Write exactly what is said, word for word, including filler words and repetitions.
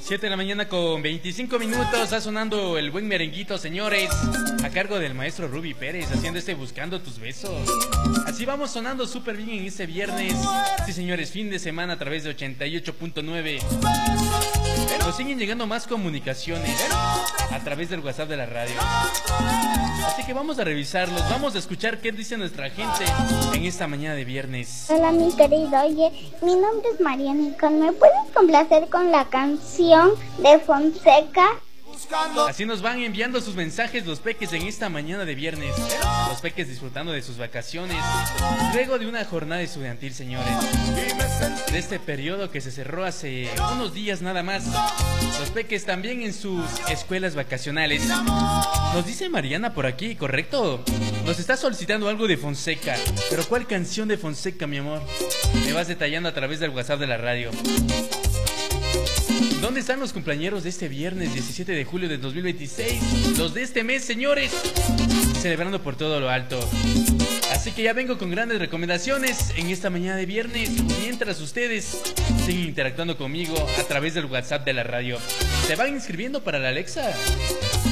siete de la mañana con veinticinco minutos, está sonando el buen merenguito, señores, a cargo del maestro Ruby Pérez, haciendo este Buscando tus besos. Así vamos sonando súper bien en este viernes. Sí, señores, fin de semana a través de ochenta y ocho punto nueve. Nos siguen llegando más comunicaciones a través del WhatsApp de la radio. Así que vamos a revisarlos, vamos a escuchar qué dice nuestra gente en esta mañana de viernes. Hola, mi querido, oye, mi nombre es María Nicole, ¿me puedes complacer con la canción de Fonseca? Así nos van enviando sus mensajes los peques en esta mañana de viernes. Los peques disfrutando de sus vacaciones, luego de una jornada estudiantil, señores. De este periodo que se cerró hace unos días nada más. Los peques también en sus escuelas vacacionales. Nos dice Mariana por aquí, ¿correcto? Nos está solicitando algo de Fonseca. ¿Pero cuál canción de Fonseca, mi amor? Me vas detallando a través del WhatsApp de la radio. ¿Dónde están los cumpleañeros de este viernes diecisiete de julio de dos mil veintiséis? Los de este mes, señores, celebrando por todo lo alto. Así que ya vengo con grandes recomendaciones en esta mañana de viernes, mientras ustedes siguen interactuando conmigo a través del WhatsApp de la radio. ¿Se van inscribiendo para la Alexa?